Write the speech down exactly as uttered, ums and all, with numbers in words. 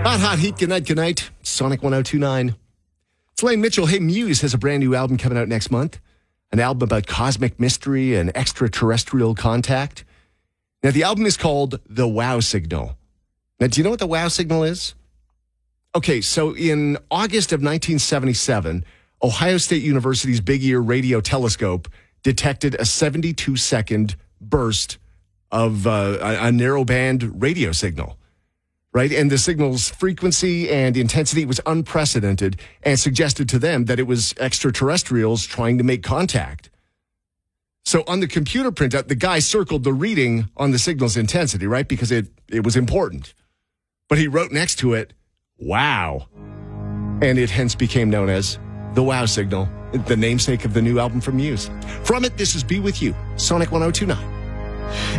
Hot, hot heat. Good night, good night. Sonic one oh two point nine. It's Lane Mitchell. Hey, Muse has a brand new album coming out next month. An album about cosmic mystery and extraterrestrial contact. Now, the album is called The Wow Signal. Now, do you know what the Wow Signal is? Okay, so in August of nineteen seventy-seven, Ohio State University's Big Ear radio telescope detected a seventy-two second burst of uh, a, a narrowband radio signal, right? And the signal's frequency and intensity was unprecedented and suggested to them that it was extraterrestrials trying to make contact. So on the computer printout, the guy circled the reading on the signal's intensity, right? Because it, it was important. But he wrote next to it, wow. And it hence became known as the Wow Signal, the namesake of the new album from Muse. From it, this is Be With You, Sonic one oh two point nine.